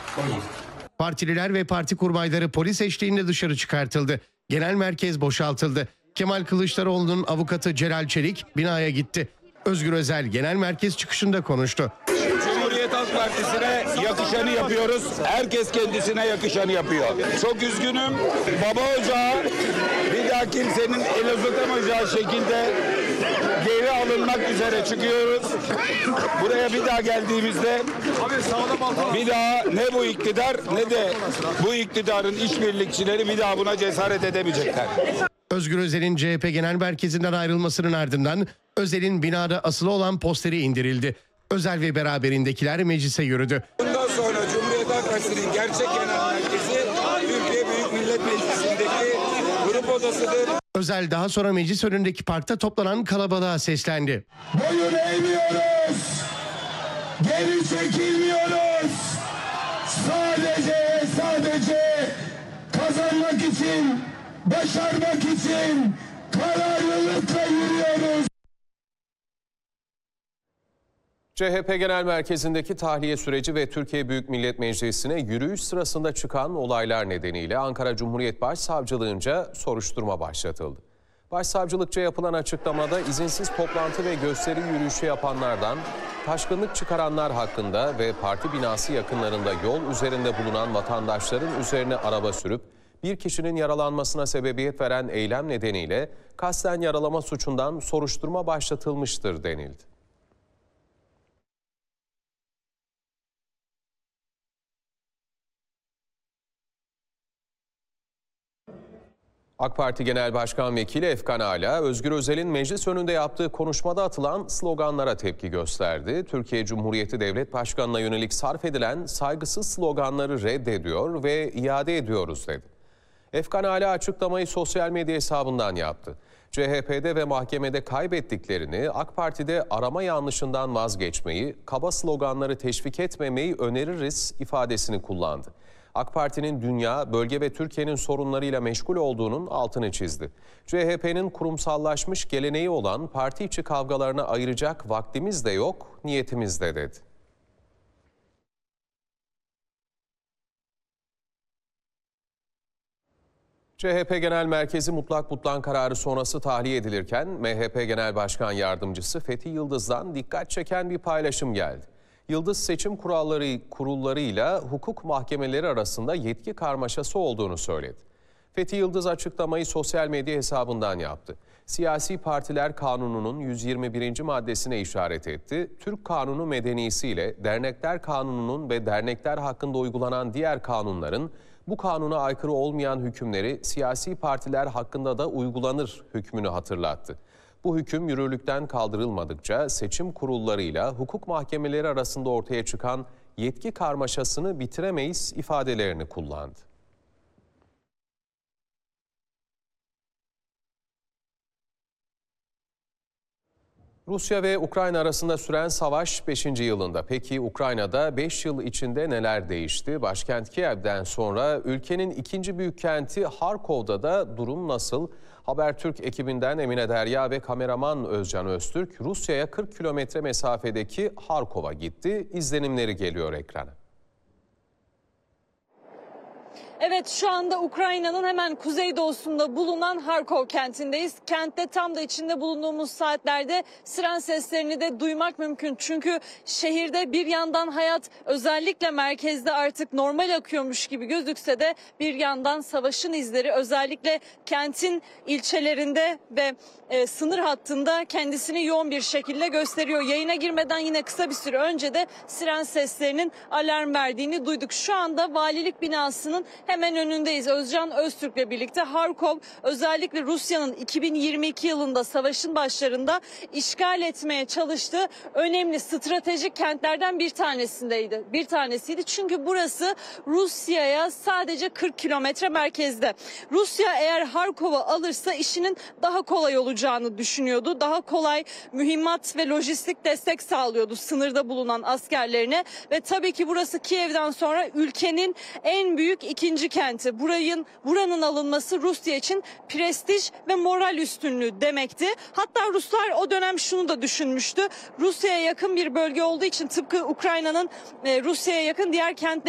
Partililer ve parti kurmayları polis eşliğinde dışarı çıkartıldı. Genel merkez boşaltıldı. Kemal Kılıçdaroğlu'nun avukatı Celal Çelik binaya gitti. Özgür Özel genel merkez çıkışında konuştu. Cumhuriyet Halk Partisi'ne yakışanı yapıyoruz. Herkes kendisine yakışanı yapıyor. Çok üzgünüm. Baba ocağı bir daha kimsenin el uzatamayacağı şekilde geri alınmak üzere çıkıyoruz. Buraya bir daha geldiğimizde bir daha ne bu iktidar ne de bu iktidarın işbirlikçileri bir daha buna cesaret edemeyecekler. Özgür Özel'in CHP Genel Merkezi'nden ayrılmasının ardından Özel'in binada asılı olan posteri indirildi. Özel ve beraberindekiler meclise yürüdü. Bundan sonra Cumhuriyet Halk Partisi'nin gerçek genel merkezi Türkiye Büyük Millet Meclisi'ndeki grup odasıdır. Özel daha sonra meclis önündeki parkta toplanan kalabalığa seslendi. Boyun eğmiyoruz, geri çekilmiyoruz. Sadece kazanmak için, başarmak için kararlılıkla yürüyoruz. CHP Genel Merkezi'ndeki tahliye süreci ve Türkiye Büyük Millet Meclisi'ne yürüyüş sırasında çıkan olaylar nedeniyle Ankara Cumhuriyet Başsavcılığınca soruşturma başlatıldı. Başsavcılıkça yapılan açıklamada izinsiz toplantı ve gösteri yürüyüşü yapanlardan, taşkınlık çıkaranlar hakkında ve parti binası yakınlarında yol üzerinde bulunan vatandaşların üzerine araba sürüp bir kişinin yaralanmasına sebebiyet veren eylem nedeniyle kasten yaralama suçundan soruşturma başlatılmıştır denildi. AK Parti Genel Başkan Vekili Efkan Ala, Özgür Özel'in meclis önünde yaptığı konuşmada atılan sloganlara tepki gösterdi. Türkiye Cumhuriyeti Devlet Başkanı'na yönelik sarf edilen saygısız sloganları reddediyor ve iade ediyoruz dedi. Efkan Ala açıklamayı sosyal medya hesabından yaptı. CHP'de ve mahkemede kaybettiklerini, AK Parti'de arama yanlışından vazgeçmeyi, kaba sloganları teşvik etmemeyi öneririz ifadesini kullandı. AK Parti'nin dünya, bölge ve Türkiye'nin sorunlarıyla meşgul olduğunun altını çizdi. CHP'nin kurumsallaşmış geleneği olan parti içi kavgalarına ayıracak vaktimiz de yok, niyetimiz de dedi. CHP Genel Merkezi mutlak butlan kararı sonrası tahliye edilirken MHP Genel Başkan Yardımcısı Fethi Yıldız'dan dikkat çeken bir paylaşım geldi. Yıldız seçim kurullarıyla hukuk mahkemeleri arasında yetki karmaşası olduğunu söyledi. Fethi Yıldız açıklamayı sosyal medya hesabından yaptı. Siyasi Partiler Kanunu'nun 121. maddesine işaret etti. Türk Kanunu Medenisi ile Dernekler Kanunu'nun ve dernekler hakkında uygulanan diğer kanunların bu kanuna aykırı olmayan hükümleri siyasi partiler hakkında da uygulanır hükmünü hatırlattı. Bu hüküm yürürlükten kaldırılmadıkça seçim kurullarıyla hukuk mahkemeleri arasında ortaya çıkan yetki karmaşasını bitiremeyiz ifadelerini kullandı. Rusya ve Ukrayna arasında süren savaş 5. yılında. Peki Ukrayna'da 5 yıl içinde neler değişti? Başkent Kiev'den sonra ülkenin ikinci büyük kenti Harkov'da da durum nasıl? Habertürk ekibinden Emine Derya ve kameraman Özcan Öztürk Rusya'ya 40 kilometre mesafedeki Harkov'a gitti. İzlenimleri geliyor ekrana. Evet, şu anda Ukrayna'nın hemen kuzeydoğusunda bulunan Harkov kentindeyiz. Kentte tam da içinde bulunduğumuz saatlerde siren seslerini de duymak mümkün. Çünkü şehirde bir yandan hayat özellikle merkezde artık normal akıyormuş gibi gözükse de bir yandan savaşın izleri özellikle kentin ilçelerinde ve sınır hattında kendisini yoğun bir şekilde gösteriyor. Yayına girmeden yine kısa bir süre önce de siren seslerinin alarm verdiğini duyduk. Şu anda valilik binasının hemen önündeyiz. Özcan Öztürk'le birlikte Harkov özellikle Rusya'nın 2022 yılında savaşın başlarında işgal etmeye çalıştığı önemli stratejik kentlerden bir tanesiydi. Çünkü burası Rusya'ya sadece 40 kilometre merkezde. Rusya eğer Harkov'u alırsa işinin daha kolay olacağını düşünüyordu. Daha kolay mühimmat ve lojistik destek sağlıyordu sınırda bulunan askerlerine ve tabii ki burası Kiev'den sonra ülkenin en büyük ikinci kenti. Buranın alınması Rusya için prestij ve moral üstünlüğü demekti. Hatta Ruslar o dönem şunu da düşünmüştü. Rusya'ya yakın bir bölge olduğu için tıpkı Ukrayna'nın Rusya'ya yakın diğer kentleri